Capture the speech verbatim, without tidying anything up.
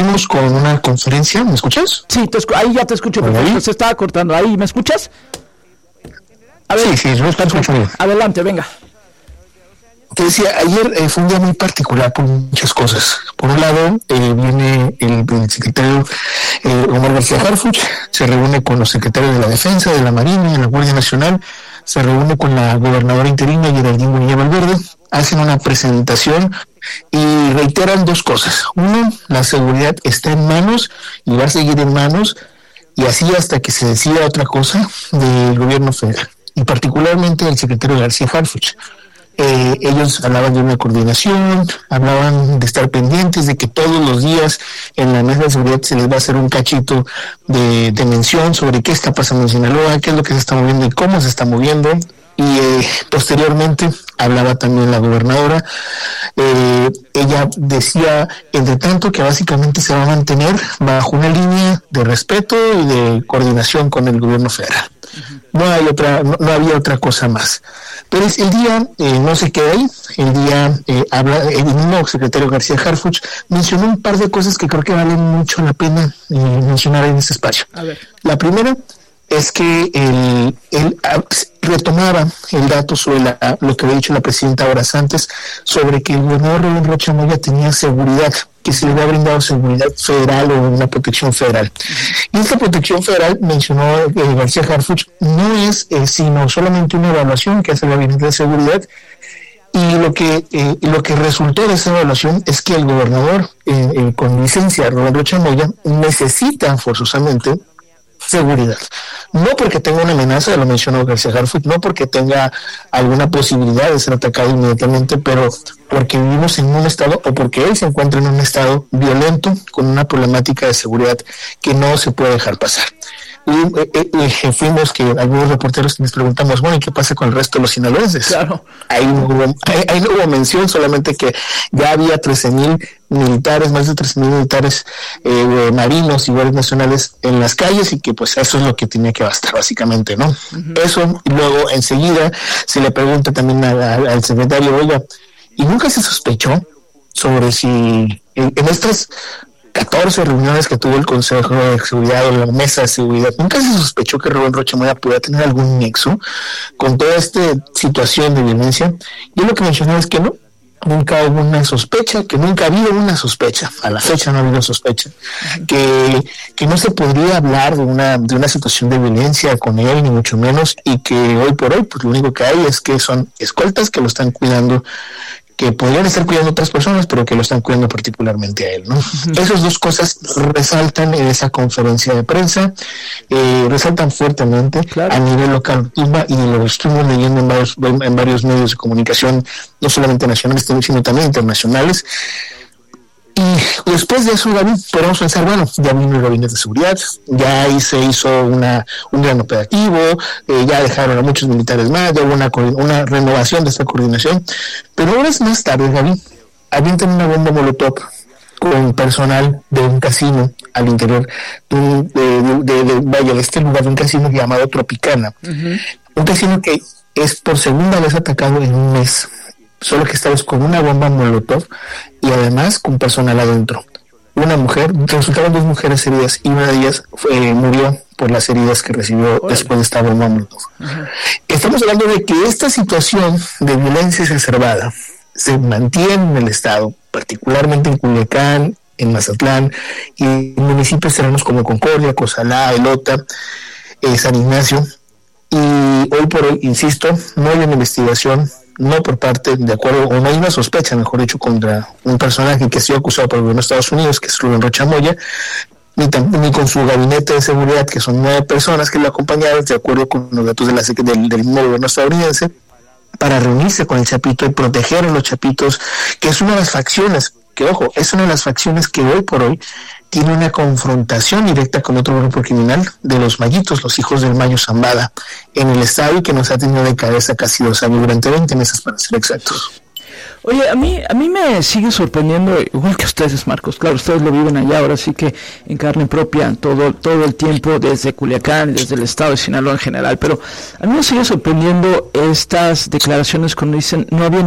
vamos con una conferencia. ¿Me escuchas? Sí, te escu- ahí ya te escucho perfecto. Se estaba cortando. ¿Ahí me escuchas? A ver, sí, sí, yo te escucho bien. Adelante, venga. Te decía, ayer eh, fue un día muy particular por muchas cosas. Por un lado, eh, viene el, el secretario eh, Omar García Harfuch, se reúne con los secretarios de la Defensa, de la Marina, de la Guardia Nacional, se reúne con la gobernadora interina Geraldine Bonilla Valverde, hacen una presentación y reiteran dos cosas. Uno, la seguridad está en manos y va a seguir en manos, y así hasta que se decida otra cosa del gobierno federal, y particularmente del secretario García Harfuch. Eh, ellos hablaban de una coordinación, hablaban de estar pendientes, de que todos los días en la mesa de seguridad se les va a hacer un cachito de, de mención sobre qué está pasando en Sinaloa, qué es lo que se está moviendo y cómo se está moviendo. Y eh, posteriormente hablaba también la gobernadora. Eh, ella decía, entre tanto, que básicamente se va a mantener bajo una línea de respeto y de coordinación con el gobierno federal. No hay otra, no, no había otra cosa más. Pero es, el día eh, no se queda ahí. El día eh, habla, el mismo secretario García Harfuch mencionó un par de cosas que creo que valen mucho la pena eh, mencionar en este espacio. A ver. La primera es que él, él retomaba el dato sobre la, lo que había dicho la presidenta horas antes, sobre que el gobernador Rubén Rocha Moya tenía seguridad, que se le había brindado seguridad federal o una protección federal. Y esta protección federal, mencionó eh, García Harfuch, no es eh, sino solamente una evaluación que hace la Gabinete de Seguridad, y lo que eh, lo que resultó de esa evaluación es que el gobernador, eh, eh, con licencia, Rubén Rocha Moya, necesita forzosamente seguridad. No porque tenga una amenaza, lo mencionó García Harfuch, no porque tenga alguna posibilidad de ser atacado inmediatamente, pero porque vivimos en un estado, o porque él se encuentra en un estado violento, con una problemática de seguridad que no se puede dejar pasar. Y eh, eh, fuimos que algunos reporteros les preguntamos, bueno, ¿y qué pasa con el resto de los sinaloenses? Claro. Ahí no hubo, ahí, ahí no hubo mención, solamente que ya había trece mil militares, más de trece mil militares eh, marinos y guardias nacionales en las calles, y que pues eso es lo que tenía que bastar básicamente, ¿no? Uh-huh. Eso, y luego enseguida se le pregunta también a, a, al secretario, oiga, ¿y nunca se sospechó sobre si en, en estas catorce reuniones que tuvo el Consejo de Seguridad o la Mesa de Seguridad, nunca se sospechó que Rubén Rocha Moya pudiera tener algún nexo con toda esta situación de violencia? Y lo que mencionó es que no, nunca hubo una sospecha, que nunca ha habido una sospecha, a la fecha no ha habido sospecha, que, que no se podría hablar de una, de una situación de violencia con él, ni mucho menos, y que hoy por hoy pues lo único que hay es que son escoltas que lo están cuidando, que podrían estar cuidando a otras personas, pero que lo están cuidando particularmente a él, ¿no? Uh-huh. Esas dos cosas resaltan en esa conferencia de prensa, eh, resaltan fuertemente, claro, a nivel local, y lo estuvimos leyendo en varios, en varios medios de comunicación, no solamente nacionales, sino también internacionales. Y después de eso, David, podemos pensar, bueno, ya vino el gabinete de seguridad, ya ahí se hizo una un gran operativo, eh, ya dejaron a muchos militares más, ya hubo una, una renovación de esta coordinación, pero horas más tarde, David, avientan una bomba molotov con personal de un casino al interior de, de, de, de, vaya, de este lugar, de un casino llamado Tropicana, uh-huh. Un casino que es por segunda vez atacado en un mes, solo que esta vez con una bomba molotov y además con personal adentro. Una mujer, resultaron dos mujeres heridas y una de ellas fue, murió por las heridas que recibió después de esta bomba molotov. Uh-huh. Estamos hablando de que esta situación de violencia exacerbada se mantiene en el estado, particularmente en Culiacán, en Mazatlán y en municipios cercanos como Concordia, Cozalá, Elota, eh, San Ignacio. Y hoy por hoy, insisto, no hay una investigación, no por parte, de acuerdo, o no hay una sospecha, mejor dicho, contra un personaje que ha sido acusado por el gobierno de Estados Unidos, que es Rubén Rocha Moya, ni, tam, ni con su gabinete de seguridad, que son nueve personas que lo acompañaron, de acuerdo con los datos de la, del, del mismo gobierno estadounidense, para reunirse con el Chapito y proteger a los Chapitos, que es una de las facciones, que ojo, es una de las facciones que hoy por hoy tiene una confrontación directa con otro grupo criminal de los Mayitos, los hijos del Mayo Zambada, en el estado, y que nos ha tenido de cabeza casi dos años, durante veinte meses para ser exactos. Oye, a mí a mí me sigue sorprendiendo, igual que ustedes, Marcos, claro, ustedes lo viven allá, ahora sí que en carne propia, todo todo el tiempo, desde Culiacán, desde el estado de Sinaloa en general, pero a mí me sigue sorprendiendo estas declaraciones cuando dicen no había